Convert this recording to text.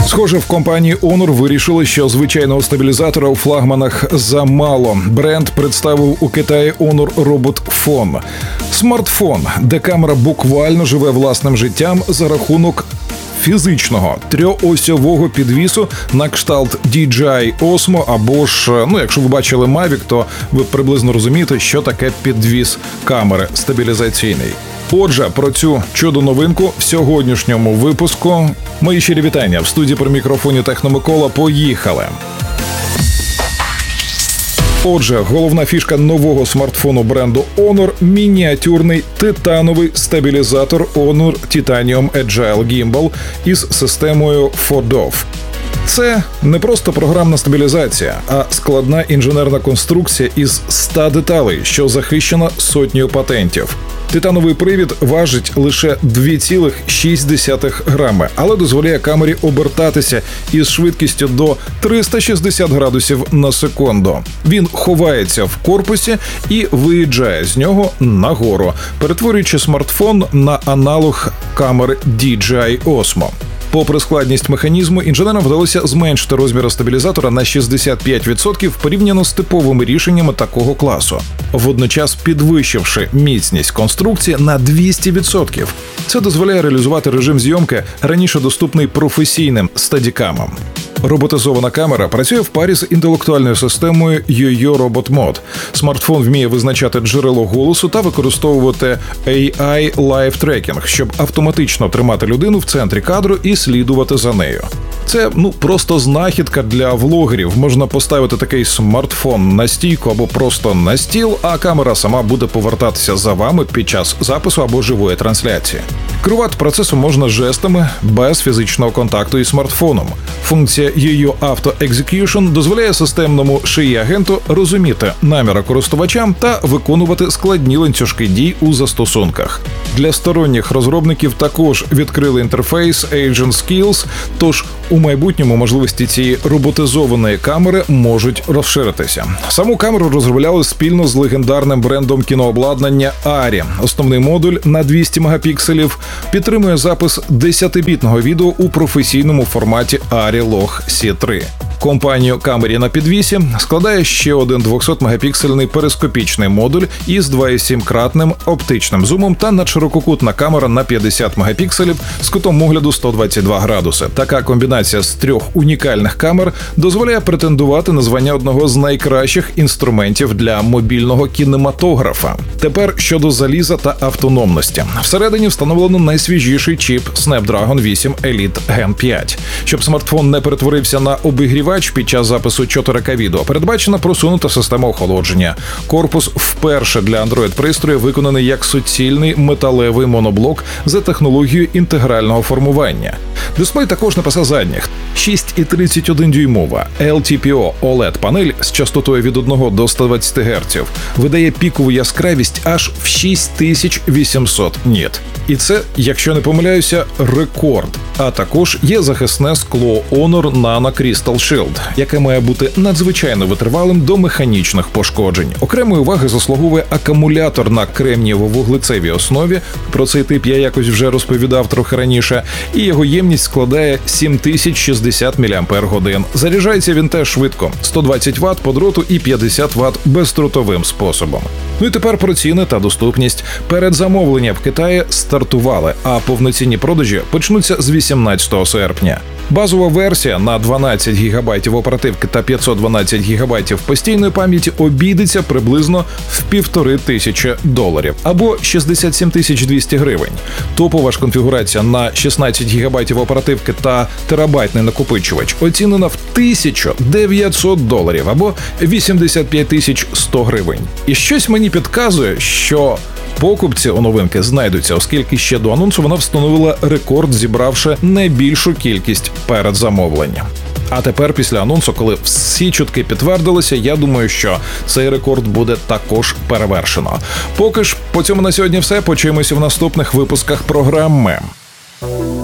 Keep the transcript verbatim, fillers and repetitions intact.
Схоже, в компанії Honor вирішили, що звичайного стабілізатора у флагманах замало. Бренд представив у Китаї Honor Robot Phone. Смартфон, де камера буквально живе власним життям за рахунок фізичного трьохосьового підвісу на кшталт ді джей ай Osmo або ж, ну, якщо ви бачили Mavic, то ви приблизно розумієте, що таке підвіс камери стабілізаційний. Отже, про цю чудо-новинку в сьогоднішньому випуску. Мої щирі вітання. В студії при мікрофоні Техномикола. Поїхали! Отже, головна фішка нового смартфону бренду Honor – мініатюрний титановий стабілізатор Honor Titanium Agile Gimbal із системою фор ді о еф. Це не просто програмна стабілізація, а складна інженерна конструкція із ста деталей, що захищена сотнею патентів. Титановий привід важить лише два цілих шість десятих грами, але дозволяє камері обертатися із швидкістю до триста шістдесят градусів на секунду. Він ховається в корпусі і виїжджає з нього нагору, перетворюючи смартфон на аналог камери ді джей ай Osmo. Попри складність механізму, інженерам вдалося зменшити розміри стабілізатора на шістдесят п'ять відсотків порівняно з типовими рішеннями такого класу, водночас підвищивши міцність конструкції на двісті відсотків. Це дозволяє реалізувати режим зйомки, раніше доступний професійним стадікамам. Роботизована камера працює в парі з інтелектуальною системою Yoyo Robot Mode. Смартфон вміє визначати джерело голосу та використовувати ей ай Live Tracking, щоб автоматично тримати людину в центрі кадру і слідувати за нею. Це, ну, просто знахідка для влогерів. Можна поставити такий смартфон на стійку або просто на стіл, а камера сама буде повертатися за вами під час запису або живої трансляції. Керувати процесом можна жестами, без фізичного контакту із смартфоном. Функція Yoyo Auto Execution дозволяє системному шиї-агенту розуміти наміри користувачам та виконувати складні ланцюжки дій у застосунках. Для сторонніх розробників також відкрили інтерфейс Agent Skills, тож у майбутньому можливості цієї роботизованої камери можуть розширитися. Саму камеру розробляли спільно з легендарним брендом кінообладнання Арі. Основний модуль на двісті мегапікселів підтримує запис десятибітного відео у професійному форматі Arri-Log сі три. Компанію камері на підвісі складає ще один двохсотмегапіксельний перископічний модуль із два і сім-кратним оптичним зумом та надширококутна камера на п'ятдесят мегапікселів з кутом огляду сто двадцять два градуси. Така комбінація з трьох унікальних камер дозволяє претендувати на звання одного з найкращих інструментів для мобільного кінематографа. Тепер щодо заліза та автономності. Всередині встановлено найсвіжіший чіп Snapdragon вісім Elite Gen п'ять. Щоб смартфон не перетворився на обігрівач під час запису чотири ка відео, передбачена просунута система охолодження. Корпус вперше для Android-пристрою виконаний як суцільний металевий моноблок за технологією інтегрального формування. Дисплей також на пасе задніх. шість і тридцять один дюймова ел ті пі о о лед панель з частотою від одного до ста двадцяти герців видає пікову яскравість аж в шість тисяч вісімсот ніт. І це, якщо не помиляюся, рекорд. А також є захисне скло Honor Nano Crystal Shield, яке має бути надзвичайно витривалим до механічних пошкоджень. Окремої уваги заслуговує акумулятор на кремнієво-вуглецевій основі, про цей тип я якось вже розповідав трохи раніше, і його ємність складає сім тисяч шістдесят мАч. Заряджається він теж швидко – сто двадцять ватт по дроту і п'ятдесят ватт бездротовим способом. Ну і тепер про ціни та доступність. Передзамовлення в Китаї стартували, а повноцінні продажі почнуться з вісімнадцятого серпня. Базова версія на дванадцять гігабайтів оперативки та п'ятсот дванадцять гігабайтів постійної пам'яті обійдеться приблизно в півтори тисячі доларів або шістдесят сім тисяч двісті гривень. Топова ж конфігурація на шістнадцять гігабайтів оперативки та терабайтний накопичувач оцінена в тисячу дев'ятсот доларів або вісімдесят п'ять тисяч сто гривень. І щось мені підказує, що покупці у новинки знайдуться, оскільки ще до анонсу вона встановила рекорд, зібравши найбільшу кількість передзамовлень. А тепер, після анонсу, коли всі чутки підтвердилися, я думаю, що цей рекорд буде також перевершено. Поки ж по цьому на сьогодні все. Почуємося в наступних випусках програми.